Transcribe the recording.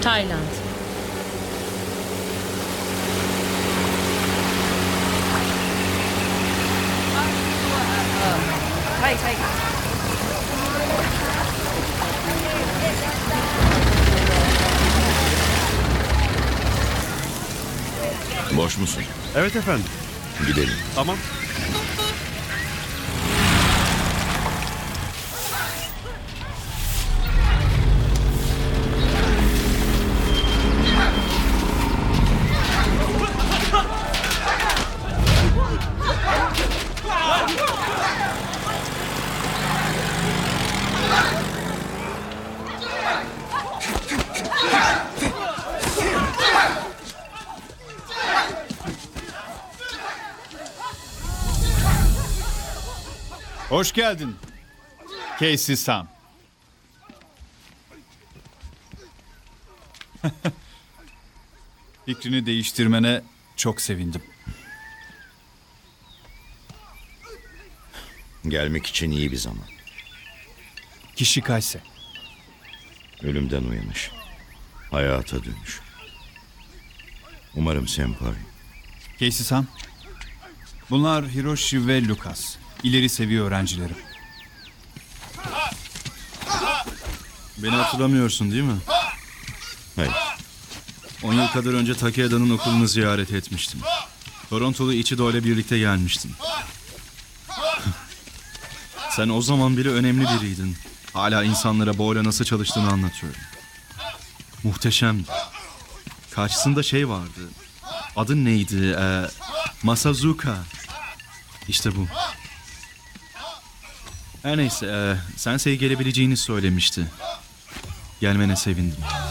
Tayland. Boş musun? Evet efendim. Gidelim. Tamam. Hoş geldin. Casey Sam. Fikrini değiştirmene çok sevindim. Gelmek için iyi bir zaman. Kişi Kayse. Ölümden uyanış. Hayata dönüş. Umarım senpai. Casey Sam. Bunlar Hiroshi ve Lucas. İleri seviye öğrencilerim. Beni hatırlamıyorsun değil mi? Hayır. 10 yıl kadar önce Takeada'nın okulunu ziyaret etmiştim. Torontolu Ichido ile birlikte gelmiştin. Sen o zaman bile önemli biriydin. Hala insanlara Bo'yla nasıl çalıştığını anlatıyorum. Muhteşemdi. Karşısında şey vardı. Adı neydi? Masazuka. İşte bu. Her neyse, Sensei gelebileceğini söylemişti. Gelmene sevindim.